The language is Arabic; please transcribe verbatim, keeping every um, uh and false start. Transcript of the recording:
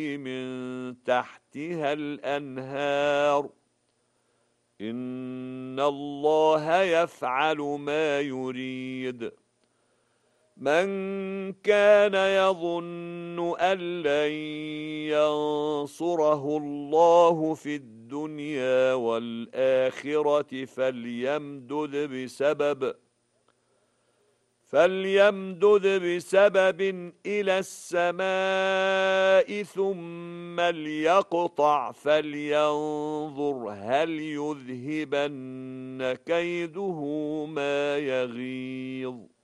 من تحتها الأنهار إن الله يفعل ما يريد. من كان يظن أن لن ينصره الله في الدنيا والآخرة فليمدد بسبب فليمدد بسبب إلى السماء ثم ليقطع فلينظر هل يذهبن كيده ما يغيظ.